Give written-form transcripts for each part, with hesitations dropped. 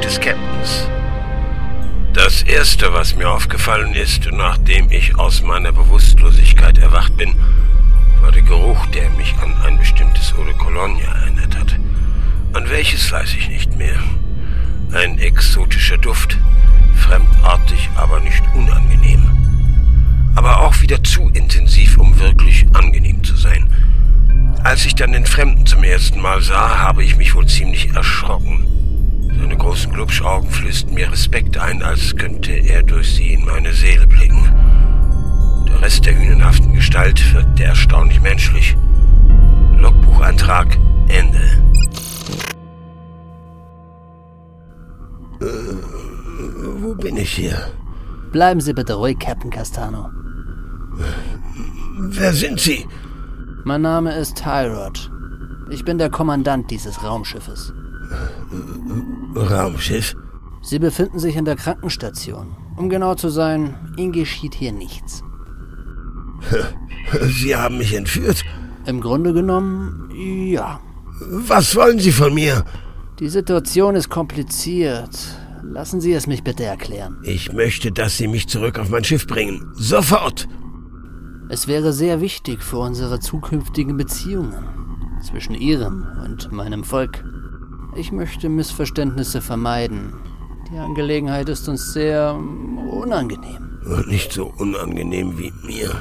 des Captains. Das Erste, was mir aufgefallen ist, nachdem ich aus meiner Bewusstlosigkeit erwacht bin, war der Geruch, der mich an ein bestimmtes Eau de Cologne erinnert hat. An welches weiß ich nicht mehr. Ein exotischer Duft, fremdartig, aber nicht unangenehm. Aber auch wieder zu intensiv, um wirklich angenehm zu sein. Als ich dann den Fremden zum ersten Mal sah, habe ich mich wohl ziemlich erschrocken. Seine großen Glubschaugen flößten mir Respekt ein, als könnte er durch sie in meine Seele blicken. Der Rest der hünenhaften Gestalt wirkte erstaunlich menschlich. Logbucheintrag Ende. Wo bin ich hier? Bleiben Sie bitte ruhig, Captain Castano. Wer sind Sie? Mein Name ist Tyrod. Ich bin der Kommandant dieses Raumschiffes. Raumschiff? Sie befinden sich in der Krankenstation. Um genau zu sein, Ihnen geschieht hier nichts. Sie haben mich entführt? Im Grunde genommen, ja. Was wollen Sie von mir? Die Situation ist kompliziert. Lassen Sie es mich bitte erklären. Ich möchte, dass Sie mich zurück auf mein Schiff bringen. Sofort! Es wäre sehr wichtig für unsere zukünftigen Beziehungen zwischen Ihrem und meinem Volk. Ich möchte Missverständnisse vermeiden. Die Angelegenheit ist uns sehr unangenehm. Nicht so unangenehm wie mir.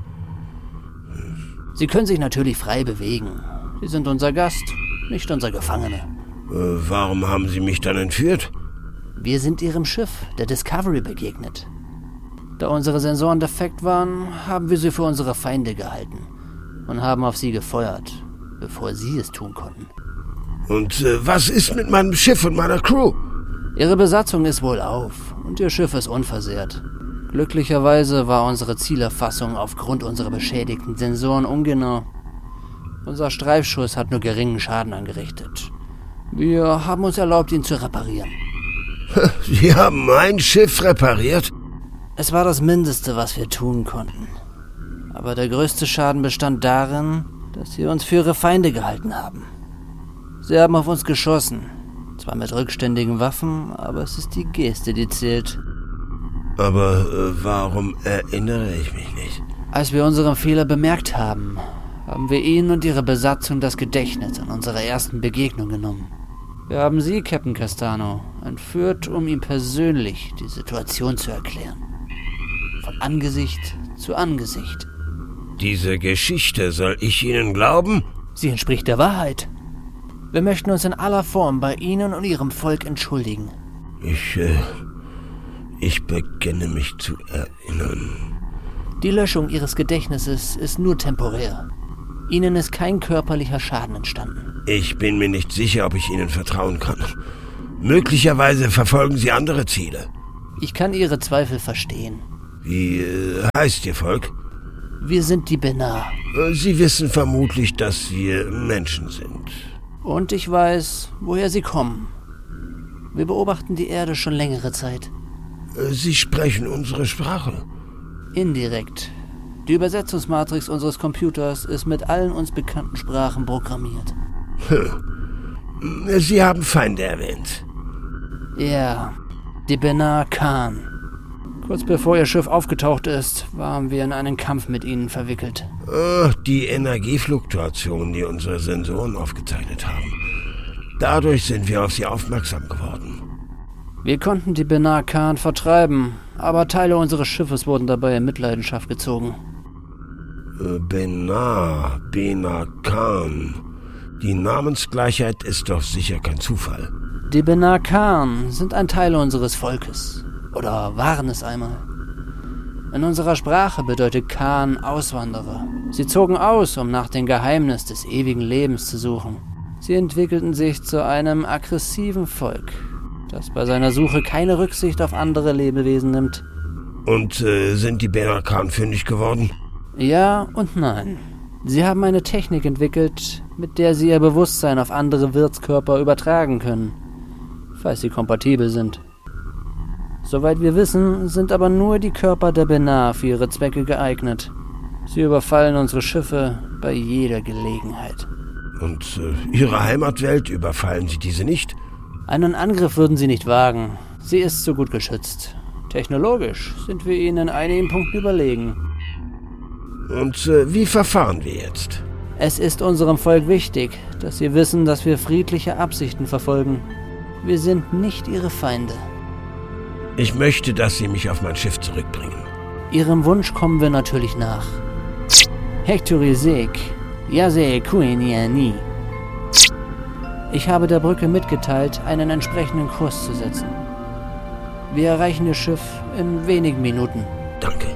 Sie können sich natürlich frei bewegen. Sie sind unser Gast, nicht unser Gefangener. Warum haben Sie mich dann entführt? Wir sind Ihrem Schiff, der Discovery, begegnet. Da unsere Sensoren defekt waren, haben wir sie für unsere Feinde gehalten und haben auf sie gefeuert, bevor sie es tun konnten. Und was ist mit meinem Schiff und meiner Crew? Ihre Besatzung ist wohlauf und Ihr Schiff ist unversehrt. Glücklicherweise war unsere Zielerfassung aufgrund unserer beschädigten Sensoren ungenau. Unser Streifschuss hat nur geringen Schaden angerichtet. Wir haben uns erlaubt, ihn zu reparieren. Sie haben mein Schiff repariert? Es war das Mindeste, was wir tun konnten. Aber der größte Schaden bestand darin, dass Sie uns für Ihre Feinde gehalten haben. Sie haben auf uns geschossen. Zwar mit rückständigen Waffen, aber es ist die Geste, die zählt. Aber warum erinnere ich mich nicht? Als wir unseren Fehler bemerkt haben, haben wir Ihnen und Ihre Besatzung das Gedächtnis an unsere ersten Begegnung genommen. Wir haben Sie, Captain Castano, entführt, um ihm persönlich die Situation zu erklären. Von Angesicht zu Angesicht. Diese Geschichte, soll ich Ihnen glauben? Sie entspricht der Wahrheit. Wir möchten uns in aller Form bei Ihnen und Ihrem Volk entschuldigen. Ich beginne mich zu erinnern. Die Löschung Ihres Gedächtnisses ist nur temporär. Ihnen ist kein körperlicher Schaden entstanden. Ich bin mir nicht sicher, ob ich Ihnen vertrauen kann. Möglicherweise verfolgen Sie andere Ziele. Ich kann Ihre Zweifel verstehen. Wie heißt Ihr Volk? Wir sind die Benar. Sie wissen vermutlich, dass wir Menschen sind. Und ich weiß, woher Sie kommen. Wir beobachten die Erde schon längere Zeit. Sie sprechen unsere Sprache? Indirekt. Die Übersetzungsmatrix unseres Computers ist mit allen uns bekannten Sprachen programmiert. Sie haben Feinde erwähnt. Ja, die Benar Khan. Kurz bevor Ihr Schiff aufgetaucht ist, waren wir in einen Kampf mit ihnen verwickelt. Die Energiefluktuation, die unsere Sensoren aufgezeichnet haben. Dadurch sind wir auf sie aufmerksam geworden. Wir konnten die Benar Khan vertreiben, aber Teile unseres Schiffes wurden dabei in Mitleidenschaft gezogen. Benar Khan. Die Namensgleichheit ist doch sicher kein Zufall. Die Benar Khan sind ein Teil unseres Volkes. Oder waren es einmal. In unserer Sprache bedeutet Khan Auswanderer. Sie zogen aus, um nach dem Geheimnis des ewigen Lebens zu suchen. Sie entwickelten sich zu einem aggressiven Volk, das bei seiner Suche keine Rücksicht auf andere Lebewesen nimmt. Und sind die Benar Khan fündig geworden? Ja und nein. Sie haben eine Technik entwickelt, mit der sie ihr Bewusstsein auf andere Wirtskörper übertragen können, falls sie kompatibel sind. Soweit wir wissen, sind aber nur die Körper der Benar für ihre Zwecke geeignet. Sie überfallen unsere Schiffe bei jeder Gelegenheit. Und Ihre Heimatwelt, überfallen Sie diese nicht? Einen Angriff würden sie nicht wagen. Sie ist so gut geschützt. Technologisch sind wir ihnen in einigen Punkten überlegen. Und wie verfahren wir jetzt? Es ist unserem Volk wichtig, dass sie wissen, dass wir friedliche Absichten verfolgen. Wir sind nicht ihre Feinde. Ich möchte, dass Sie mich auf mein Schiff zurückbringen. Ihrem Wunsch kommen wir natürlich nach. Hectorisek, Yase Kueniani. Ich habe der Brücke mitgeteilt, einen entsprechenden Kurs zu setzen. Wir erreichen Ihr Schiff in wenigen Minuten. Danke.